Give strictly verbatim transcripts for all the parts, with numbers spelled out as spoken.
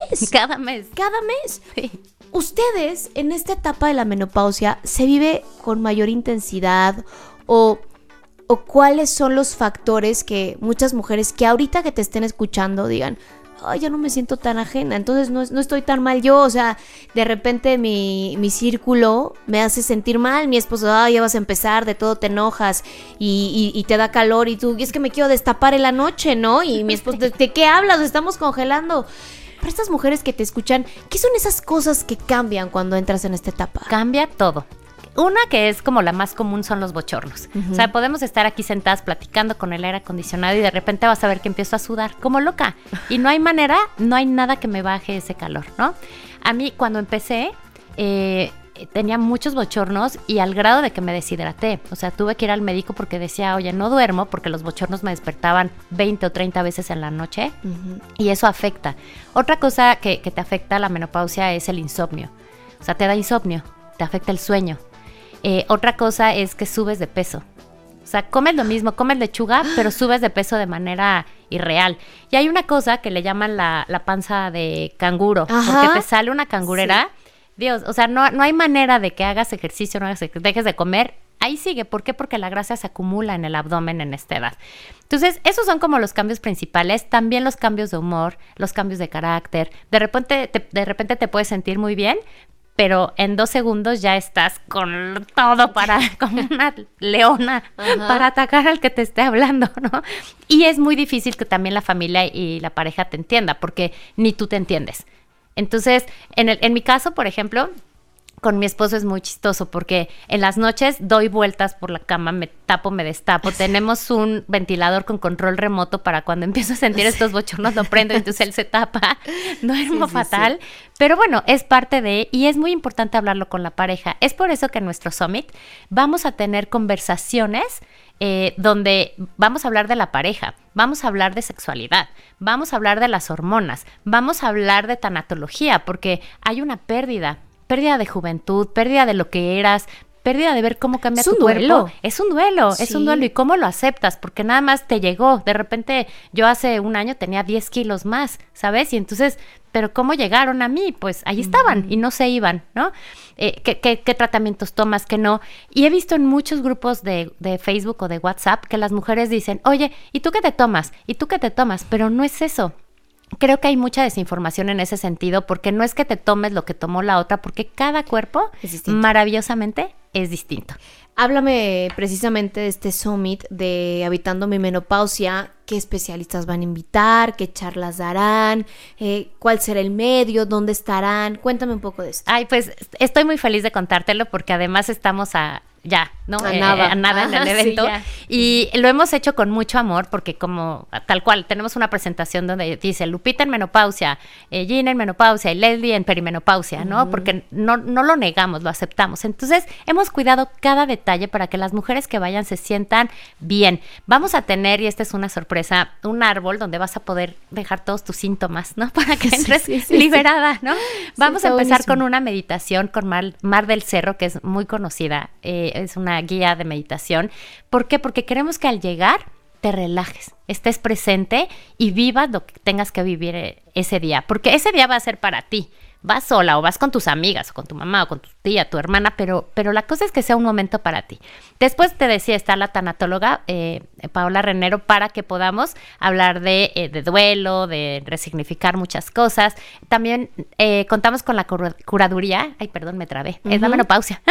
mes. Cada mes. Cada mes. Sí. Ustedes, en esta etapa de la menopausia, ¿se vive con mayor intensidad o, o cuáles son los factores que muchas mujeres que ahorita que te estén escuchando digan, ay, ya no me siento tan ajena, entonces no, no estoy tan mal yo, o sea, de repente mi, mi círculo me hace sentir mal, mi esposo, ay, ya vas a empezar, de todo te enojas y, y, y te da calor y tú, y es que me quiero destapar en la noche, ¿no? Y mi esposo, ¿de, de qué hablas? Estamos congelando. Para estas mujeres que te escuchan, ¿qué son esas cosas que cambian cuando entras en esta etapa? Cambia todo. Una que es como la más común son los bochornos. Uh-huh. O sea, podemos estar aquí sentadas platicando con el aire acondicionado y de repente vas a ver que empiezo a sudar como loca. Y no hay manera, no hay nada que me baje ese calor, ¿no? A mí cuando empecé, eh, tenía muchos bochornos y al grado de que me deshidraté. O sea, tuve que ir al médico porque decía, oye, no duermo porque los bochornos me despertaban veinte o treinta veces en la noche. Uh-huh. Y eso afecta. Otra cosa que, que te afecta la menopausia es el insomnio. O sea, te da insomnio, te afecta el sueño. Eh, otra cosa es que subes de peso. O sea, comes lo mismo, comes lechuga, pero subes de peso de manera irreal. Y hay una cosa que le llaman la, la panza de canguro. Ajá. Porque te sale una cangurera. Sí. Dios, o sea, no, no hay manera de que hagas ejercicio, no hagas, dejes de comer. Ahí sigue. ¿Por qué? Porque la grasa se acumula en el abdomen en esta edad. Entonces, esos son como los cambios principales. También los cambios de humor, los cambios de carácter. De repente te, de repente te puedes sentir muy bien, pero en dos segundos ya estás con todo para, como una leona, ajá, para atacar al que te esté hablando, ¿no? Y es muy difícil que también la familia y la pareja te entienda, porque ni tú te entiendes. Entonces, en, el, en mi caso, por ejemplo, con mi esposo es muy chistoso, porque en las noches doy vueltas por la cama, me tapo, me destapo. Tenemos un ventilador con control remoto para cuando empiezo a sentir estos bochornos lo prendo, entonces él se tapa, duermo sí, sí, fatal. Sí. Pero bueno, es parte de, y es muy importante hablarlo con la pareja. Es por eso que en nuestro Summit vamos a tener conversaciones eh, donde vamos a hablar de la pareja, vamos a hablar de sexualidad, vamos a hablar de las hormonas, vamos a hablar de tanatología, porque hay una pérdida. Pérdida de juventud, pérdida de lo que eras, pérdida de ver cómo cambia tu cuerpo. Es un duelo. Es un duelo, sí. es un duelo. ¿Y cómo lo aceptas? Porque nada más te llegó. De repente, yo hace un año tenía diez kilos más, ¿sabes? Y entonces, ¿pero cómo llegaron a mí? Pues ahí estaban uh-huh. y no se iban, ¿no? Eh, ¿qué, qué, ¿Qué tratamientos tomas, qué no? Y he visto en muchos grupos de, de Facebook o de WhatsApp que las mujeres dicen, oye, ¿y tú qué te tomas? ¿Y tú qué te tomas? Pero no es eso. Creo que hay mucha desinformación en ese sentido, porque no es que te tomes lo que tomó la otra, porque cada cuerpo es maravillosamente es distinto. Háblame precisamente de este Summit de Habitando mi Menopausia. ¿Qué especialistas van a invitar? ¿Qué charlas darán? Eh, ¿Cuál será el medio? ¿Dónde estarán? Cuéntame un poco de esto. Ay, pues estoy muy feliz de contártelo, porque además estamos a... ya, ¿no? A nada. Eh, a nada en el evento. Sí, y lo hemos hecho con mucho amor, porque como tal cual, tenemos una presentación donde dice Lupita en menopausia, eh, Gina en menopausia y Leslie en perimenopausia, ¿no? Uh-huh. Porque no, no lo negamos, lo aceptamos. Entonces, hemos cuidado cada detalle para que las mujeres que vayan se sientan bien. Vamos a tener, y esta es una sorpresa, un árbol donde vas a poder dejar todos tus síntomas, ¿no? Para que entres sí, sí, sí, liberada, sí. ¿no? Vamos sí, a empezar buenísimo. Con una meditación con Mar, Mar del Cerro, que es muy conocida, eh, es una guía de meditación. ¿Por qué? Porque queremos que al llegar te relajes, estés presente y vivas lo que tengas que vivir ese día, porque ese día va a ser para ti. Vas sola o vas con tus amigas o con tu mamá o con tu tía, tu hermana, pero, pero la cosa es que sea un momento para ti. Después te decía, está la tanatóloga eh, Paola Renero, para que podamos hablar de, eh, de duelo, de resignificar muchas cosas. También eh, contamos con la cur- curaduría, ay perdón, me trabé, uh-huh. es la menopausia,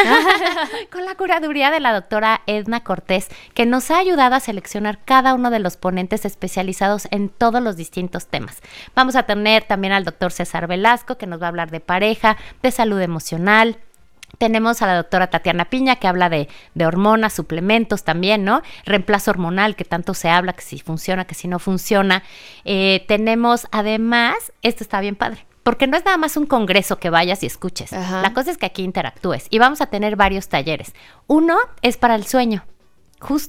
con la curaduría de la doctora Edna Cortés, que nos ha ayudado a seleccionar cada uno de los ponentes especializados en todos los distintos temas. Vamos a tener también al doctor César Velasco, que nos va a hablar de pareja, de salud emocional. Tenemos a la doctora Tatiana Piña, que habla de, de hormonas, suplementos también, ¿no? Reemplazo hormonal, que tanto se habla, que si funciona, que si no funciona. Eh, tenemos además, esto está bien padre, porque no es nada más un congreso que vayas y escuches. Ajá. La cosa es que aquí interactúes y vamos a tener varios talleres. Uno es para el sueño, justo.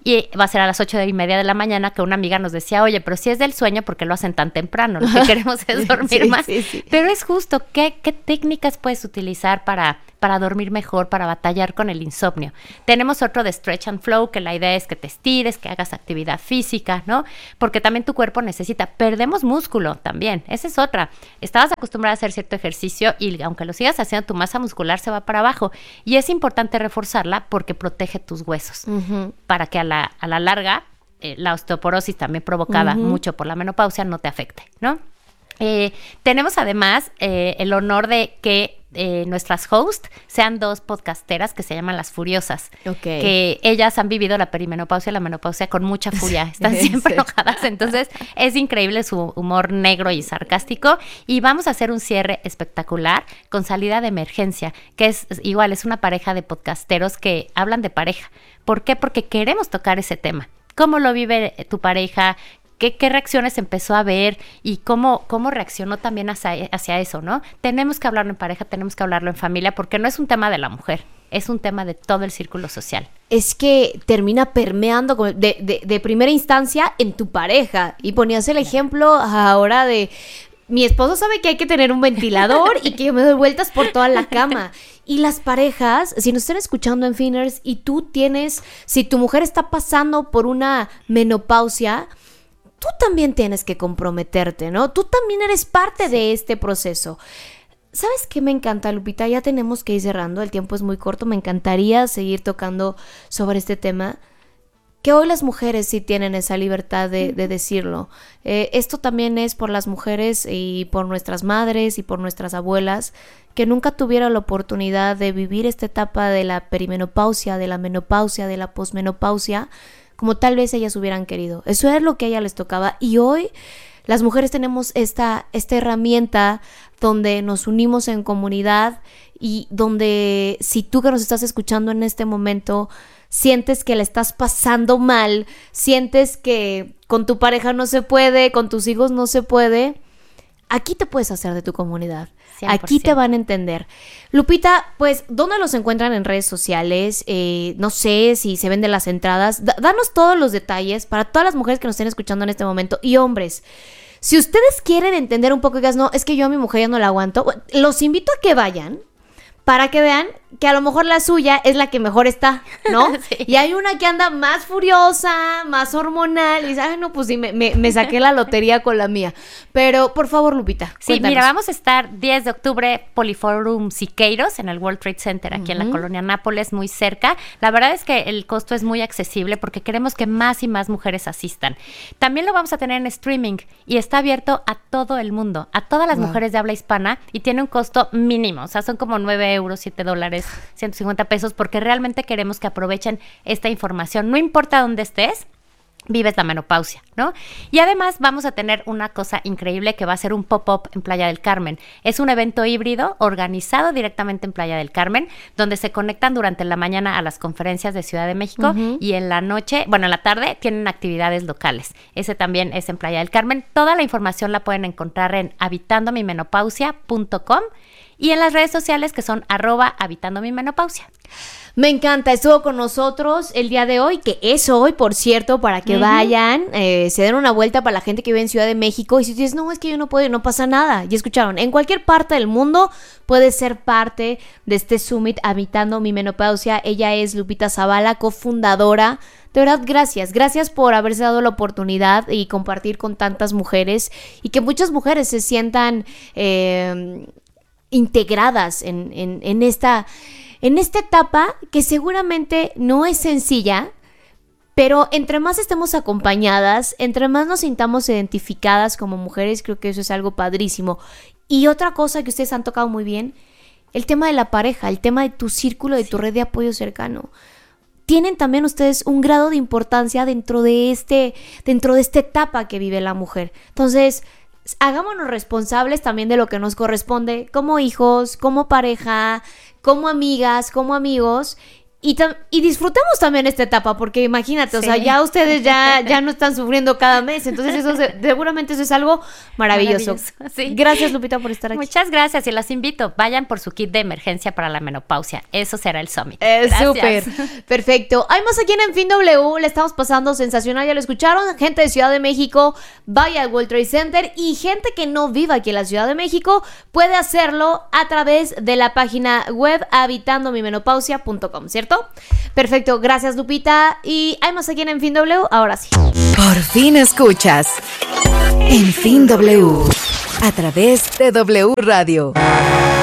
y va a ser a las ocho y media de la mañana, que una amiga nos decía, oye, pero si es del sueño, ¿por qué lo hacen tan temprano? Lo que queremos es dormir sí, más. Sí, sí. Pero es justo, ¿qué, qué técnicas puedes utilizar para, para dormir mejor, para batallar con el insomnio? Tenemos otro de Stretch and Flow, que la idea es que te estires, que hagas actividad física, ¿no? Porque también tu cuerpo necesita. Perdemos músculo también, esa es otra. Estabas acostumbrada a hacer cierto ejercicio y aunque lo sigas haciendo, tu masa muscular se va para abajo. Y es importante reforzarla porque protege tus huesos, uh-huh. para que a la, a la larga eh, la osteoporosis también provocada uh-huh. mucho por la menopausia no te afecte, ¿no? Eh, tenemos además eh, el honor de que eh, nuestras hosts sean dos podcasteras que se llaman Las Furiosas, okay. que ellas han vivido la perimenopausia y la menopausia con mucha furia, están siempre sí. enojadas, entonces es increíble su humor negro y sarcástico, y vamos a hacer un cierre espectacular con Salida de Emergencia, que es igual, es una pareja de podcasteros que hablan de pareja. ¿Por qué? Porque queremos tocar ese tema. ¿Cómo lo vive tu pareja? ¿Qué, qué reacciones empezó a ver y cómo, cómo reaccionó también hacia, hacia eso, ¿no? Tenemos que hablarlo en pareja, tenemos que hablarlo en familia, porque no es un tema de la mujer, es un tema de todo el círculo social. Es que termina permeando de, de, de primera instancia en tu pareja. Y ponías el ejemplo ahora de... Mi esposo sabe que hay que tener un ventilador y que yo me doy vueltas por toda la cama. Y las parejas, si nos están escuchando en Finners y tú tienes... Si tu mujer está pasando por una menopausia... tú también tienes que comprometerte, ¿no? Tú también eres parte de este proceso. ¿Sabes qué me encanta, Lupita? Ya tenemos que ir cerrando, el tiempo es muy corto, me encantaría seguir tocando sobre este tema, que hoy las mujeres sí tienen esa libertad de, de decirlo. Eh, esto también es por las mujeres y por nuestras madres y por nuestras abuelas, que nunca tuvieron la oportunidad de vivir esta etapa de la perimenopausia, de la menopausia, de la posmenopausia, como tal vez ellas hubieran querido. Eso es lo que a ellas les tocaba. Y hoy las mujeres tenemos esta, esta herramienta donde nos unimos en comunidad y donde si tú que nos estás escuchando en este momento sientes que la estás pasando mal, sientes que con tu pareja no se puede, con tus hijos no se puede, aquí te puedes hacer de tu comunidad. cien por ciento. Aquí te van a entender. Lupita, pues, ¿dónde los encuentran en redes sociales? Eh, no sé si se venden las entradas. D- danos todos los detalles para todas las mujeres que nos estén escuchando en este momento. Y hombres, si ustedes quieren entender un poco y digas, no, es que yo a mi mujer ya no la aguanto, los invito a que vayan para que vean que a lo mejor la suya es la que mejor está, ¿no? Sí. Y hay una que anda más furiosa, más hormonal, y dice, ay, no, pues sí, me, me, me saqué la lotería con la mía. Pero, por favor, Lupita, sí, cuéntanos. Mira, vamos a estar diez de octubre, Poliforum Siqueiros, en el World Trade Center, aquí uh-huh. en la colonia Nápoles, muy cerca. La verdad es que el costo es muy accesible porque queremos que más y más mujeres asistan. También lo vamos a tener en streaming y está abierto a todo el mundo, a todas las wow. mujeres de habla hispana, y tiene un costo mínimo, o sea, son como nueve euros, siete dólares, ciento cincuenta pesos, porque realmente queremos que aprovechen esta información. No importa dónde estés, vives la menopausia, ¿no? Y además vamos a tener una cosa increíble que va a ser un pop-up en Playa del Carmen. Es un evento híbrido organizado directamente en Playa del Carmen, donde se conectan durante la mañana a las conferencias de Ciudad de México uh-huh. y en la noche, bueno, en la tarde tienen actividades locales. Ese también es en Playa del Carmen. Toda la información la pueden encontrar en habitando mi menopausia punto com y en las redes sociales que son arroba habitando mi menopausia. Me encanta, estuvo con nosotros el día de hoy, que es hoy, por cierto, para que uh-huh. vayan, eh, se den una vuelta para la gente que vive en Ciudad de México. Y si dices, no, es que yo no puedo, no pasa nada. Ya escucharon, en cualquier parte del mundo puedes ser parte de este Summit Habitando mi Menopausia. Ella es Lupita Zavala, cofundadora. De verdad, gracias. Gracias por haberse dado la oportunidad y compartir con tantas mujeres y que muchas mujeres se sientan eh, integradas en, en, en esta... En esta etapa que seguramente no es sencilla, pero entre más estemos acompañadas, entre más nos sintamos identificadas como mujeres, creo que eso es algo padrísimo. Y otra cosa que ustedes han tocado muy bien, el tema de la pareja, el tema de tu círculo, de tu red de apoyo cercano. Tienen también ustedes un grado de importancia dentro de este, dentro de esta etapa que vive la mujer. Entonces, hagámonos responsables también de lo que nos corresponde como hijos, como pareja, como amigas, como amigos, Y, tam- y disfrutemos también esta etapa, porque imagínate, o Sí. sea, ya ustedes ya, ya no están sufriendo cada mes, entonces eso se- seguramente eso es algo maravilloso. Maravilloso, sí. Gracias, Lupita, por estar aquí. Muchas gracias y las invito. Vayan por su kit de emergencia para la menopausia. Eso será el summit. Eh, Gracias. súper, perfecto. Hay más aquí en En Fin W, le estamos pasando sensacional, ya lo escucharon. Gente de Ciudad de México, vaya al World Trade Center, y gente que no viva aquí en la Ciudad de México puede hacerlo a través de la página web habitando mi menopausia punto com, ¿cierto? Perfecto, gracias, Lupita. Y hay más aquí en En Fin W, ahora sí. Por fin escuchas En Fin W a través de W Radio.